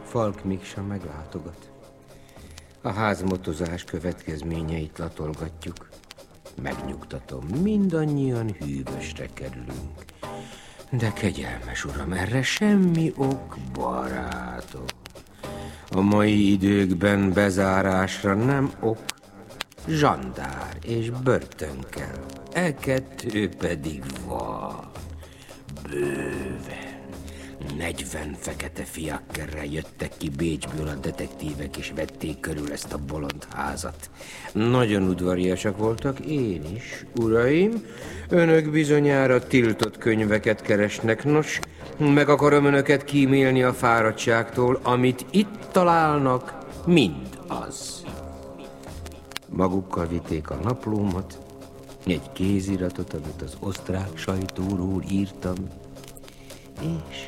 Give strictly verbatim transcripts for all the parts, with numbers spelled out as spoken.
Falk Miksa meglátogat. A házmotozás következményeit latolgatjuk. Megnyugtatom, mindannyian hűvösre kerülünk. De kegyelmes uram, erre semmi ok, barátok. A mai időkben bezárásra nem ok, zsandár és börtön kell. E kettő pedig van. Bőven. Negyven fekete fiakkerrel jöttek ki Bécsből a detektívek, és vették körül ezt a bolond házat. Nagyon udvariasak voltak, én is, uraim. Önök bizonyára tiltott könyveket keresnek. Nos, meg akarom önöket kímélni a fáradtságtól, amit itt találnak, mind az. Magukkal vitték a naplómat, egy kéziratot, amit az osztrák sajtóról írtam, és...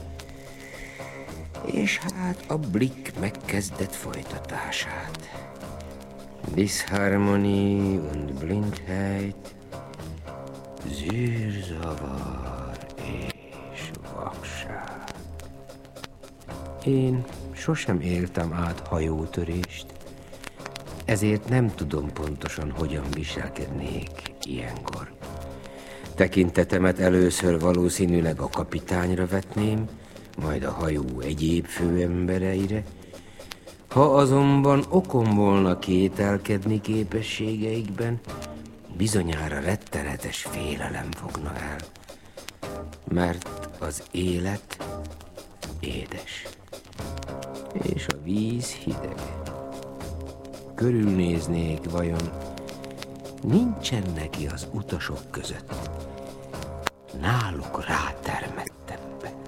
És hát a Blick megkezdett folytatását. Disharmonie und Blindheit, zűrzavar és vakság. Én sosem éltem át hajótörést, ezért nem tudom pontosan, hogyan viselkednék ilyenkor. Tekintetemet először valószínűleg a kapitányra vetném, majd a hajó egyéb főembereire. Ha azonban okom volna kételkedni képességeikben, bizonyára rettenetes félelem fogna el. Mert az élet édes, és a víz hideg. Körülnéznék, vajon nincsen neki az utasok között náluk rátermettebbek.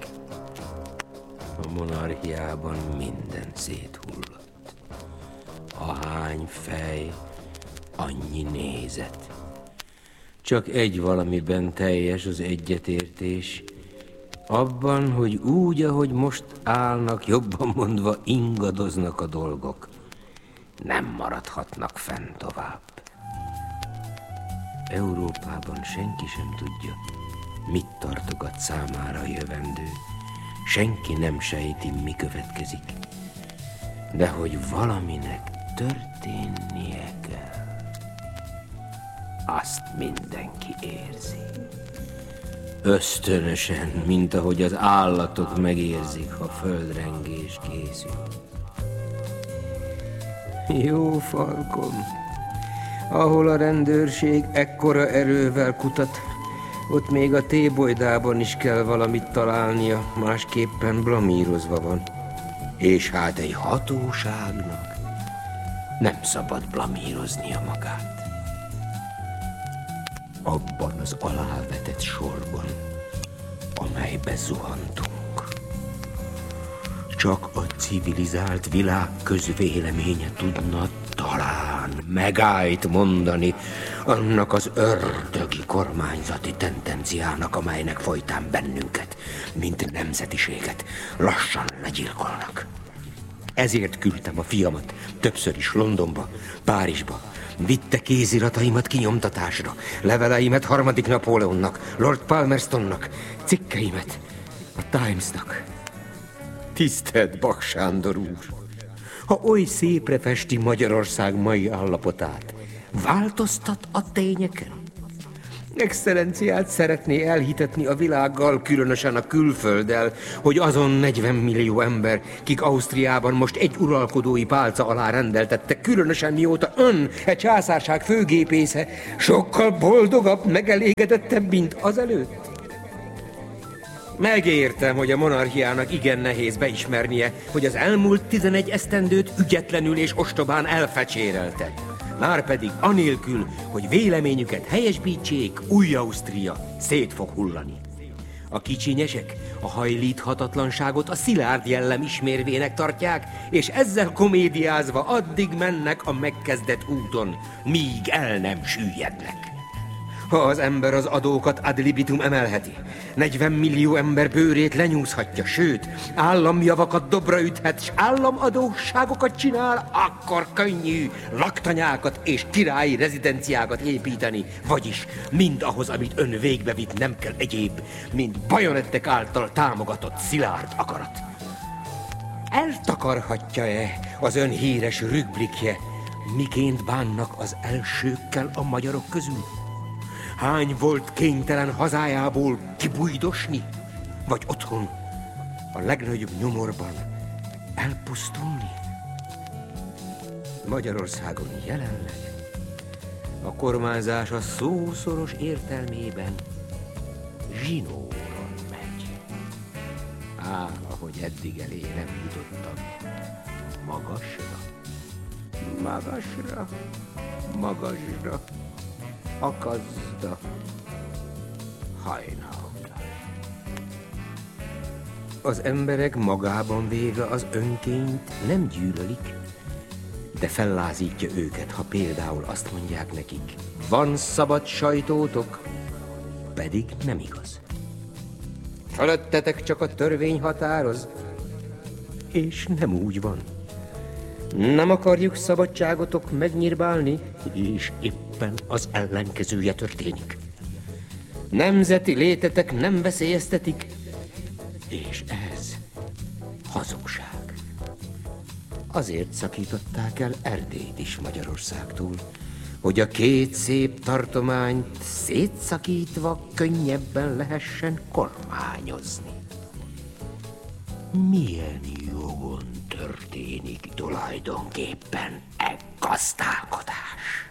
A monarchiában minden széthullott. Ahány fej, annyi nézet. Csak egy valamiben teljes az egyetértés. Abban, hogy úgy, ahogy most állnak, jobban mondva ingadoznak a dolgok. Nem maradhatnak fenn tovább. Európában senki sem tudja, mit tartogat számára a jövendő. Senki nem sejti, mi következik. De hogy valaminek történnie kell, azt mindenki érzi. Ösztönösen, mint ahogy az állatok megérzik, ha földrengés készül. Jó Falkom, ahol a rendőrség ekkora erővel kutat, ott még a tébolydában is kell valamit találnia, másképpen blamírozva van. És hát egy hatóságnak nem szabad blamíroznia magát. Abban az alávetett sorban, amelybe zuhantunk, csak a civilizált világ közvéleménye tudna talán megállt mondani annak az ördögi kormányzati tendenciának, amelynek folytán bennünket, mint nemzetiséget lassan legyilkolnak. Ezért küldtem a fiamat többször is Londonba, Párizsba. Vitte kézirataimat kinyomtatásra, leveleimet harmadik Napóleonnak, Lord Palmerstonnak, cikkeimet a Timesnak. Tisztelt Bak Sándor úr! Ha oly szépre festi Magyarország mai állapotát, változtat a tényeken? Excellenciát szeretné elhitetni a világgal, különösen a külfölddel, hogy azon negyven millió ember, kik Ausztriában most egy uralkodói pálca alá rendeltette, különösen mióta ön, egy császárság főgépésze, sokkal boldogabb, megelégedettebb, mint azelőtt? Megértem, hogy a monarchiának igen nehéz beismernie, hogy az elmúlt tizenegy esztendőt ügyetlenül és ostobán elfecsérelte. Márpedig anélkül, hogy véleményüket helyesbítsék, új Ausztria szét fog hullani. A kicsinyesek a hajlíthatatlanságot a szilárd jellem ismérvének tartják, és ezzel komédiázva addig mennek a megkezdett úton, míg el nem süllyednek. Ha az ember az adókat ad libitum emelheti, negyven millió ember bőrét lenyúzhatja, sőt, államjavakat dobra üthet, s államadósságokat csinál, akkor könnyű laktanyákat és királyi rezidenciákat építeni, vagyis mind ahhoz, amit ön végbevitt, nem kell egyéb, mint bajonettek által támogatott szilárd akarat. Eltakarhatja-e az ön híres rügblikje, miként bánnak az elsőkkel a magyarok közül? Hány volt kénytelen hazájából kibújdosni, vagy otthon, a legnagyobb nyomorban elpusztulni? Magyarországon jelenleg a kormányzás a szószoros értelmében zsinóron megy. Á, ahogy eddig elé nem jutottam, magasra, magasra, magasra, akazda, hajnalda. Az emberek magában véve az önkényt nem gyűlölik, de fellázítja őket, ha például azt mondják nekik, van szabad sajtótok, pedig nem igaz. Fölöttetek csak a törvény határoz, és nem úgy van. Nem akarjuk szabadságotok megnyírbálni, és éppen az ellenkezője történik. Nemzeti létetek nem veszélyeztetik, és ez hazugság. Azért szakították el Erdélyt is Magyarországtól, hogy a két szép tartományt szétszakítva könnyebben lehessen kormányozni. Milyen jogon történik tulajdonképpen e gazdálkodás?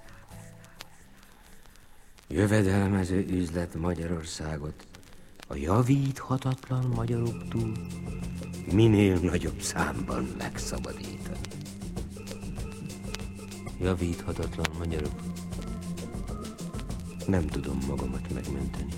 Jövedelmező üzlet Magyarországot a javíthatatlan magyaroktól minél nagyobb számban megszabadítani. Javíthatatlan magyarok. Nem tudom magamat megmenteni.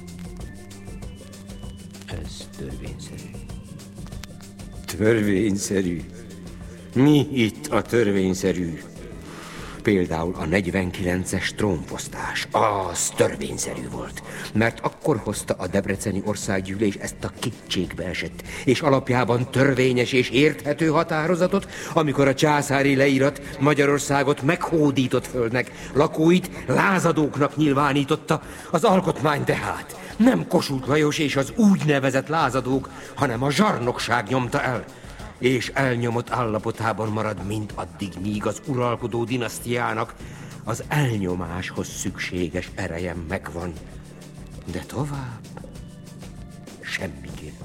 Ez törvényszerű. Törvényszerű? Mi itt a törvényszerű? Például a negyvenkilences trónfosztás, az törvényszerű volt, mert akkor hozta a debreceni országgyűlés ezt a kétségbe esett, és alapjában törvényes és érthető határozatot, amikor a császári leírat Magyarországot meghódított földnek, lakóit lázadóknak nyilvánította, az alkotmány tehát nem Kossuth Lajos és az úgynevezett lázadók, hanem a zsarnokság nyomta el, és elnyomott állapotában marad mindaddig, míg az uralkodó dinasztiának az elnyomáshoz szükséges ereje megvan. De tovább semmiképp.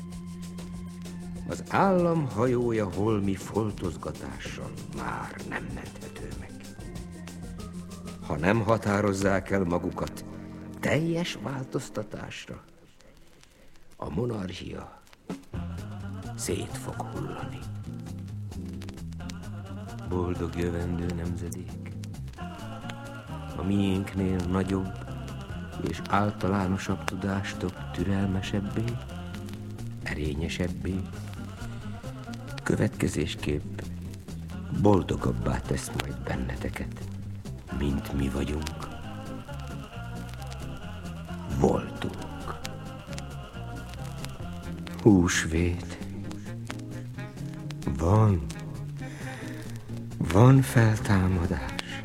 Az állam hajója holmi foltozgatással már nem menthető meg. Ha nem határozzák el magukat teljes változtatásra, a monarchia szét fog hullani. Boldog jövendő nemzedék, a miénknél nagyobb és általánosabb tudástok türelmesebbé, erényesebbé, következésképp boldogabbá tesz majd benneteket, mint mi vagyunk, voltunk. Húsvét. Van, van feltámadás.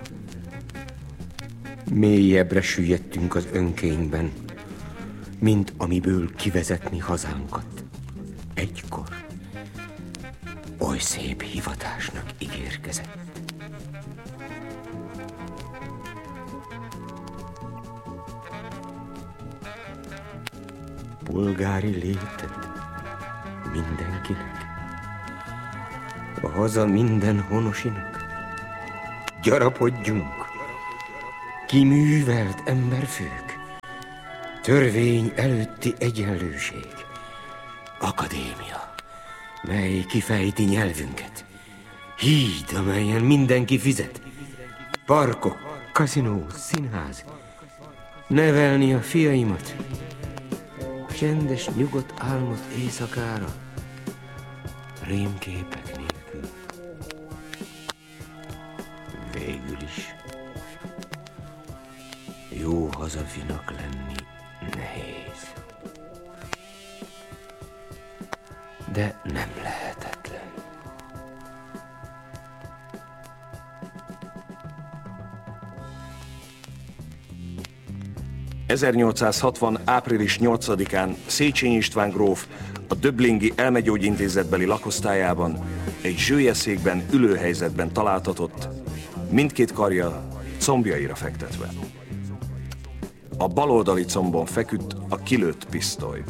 Mélyebbre süllyedtünk az önkényben, mint amiből kivezetni hazánkat. Egykor oly szép hivatásnak ígérkezett. Polgári létet mindenkinek, a haza minden honosinak. Gyarapodjunk, kiművelt emberfők, törvény előtti egyenlőség, akadémia, mely kifejti nyelvünket, híd, amelyen mindenki fizet, parkok, kaszinó, színház, nevelni a fiaimat, csendes, nyugodt álmot éjszakára, rémképek nélkül. Végül is jó hazafinak lenni nehéz. De nem lehetetlen. ezernyolcszázhatvan. április nyolcadikán Széchenyi István gróf A Döblingi elmegyógyintézetbeli lakosztályában egy zsőjeszékben ülőhelyzetben találtatott, mindkét karja combjaira fektetve. A baloldali combon feküdt a kilőtt pisztoly.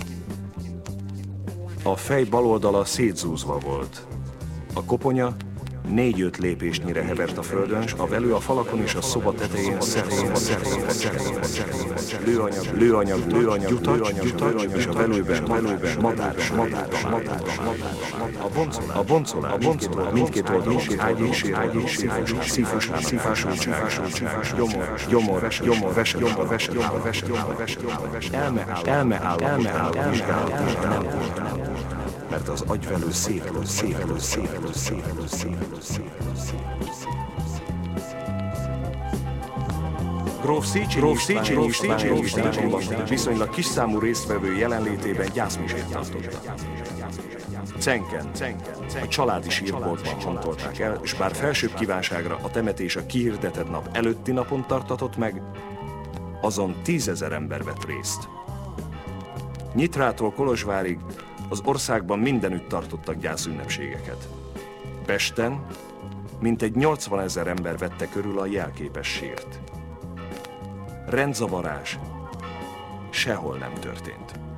A fej baloldala szétzúzva volt. A koponya négy-öt lépésnyire hevert a földön, s a velő a falakon és a szoba tetején szerény, szerény, szerény, lőanyag, lőanyag, lőanyag, lőanyag, lőanyag, és a velőben, velőben, madár, madár, madár, a boncolás, a boncolás, a boncolás, mindkét oldalon, ágyésé, ágyésé, szívfusán, szívfusán, gyomor, gyomor, gyomor, vese, gyomor, vese, gyomor, vese, gyomor, vese, elme áll, elme áll, elme áll, elme áll, nem volt, nem volt. Mert az agyvelő szétlő, szétlő, szétlő, szétlő, szétlő, szétlő, Gróf Széchenyi István viszonylag kisszámú résztvevő jelenlétében gyászmisét tartottak. Cenken, a családi sírboltban hantolták el, és bár felsőbb kívánságra a temetés a kihirdetett nap előtti napon tartatott meg, azon tízezer ember vett részt. Nyitrától Kolozsvárig az országban mindenütt tartottak gyászünnepségeket. Pesten mintegy nyolcvanezer ember vette körül a jelképes sírt. Rendzavarás sehol nem történt.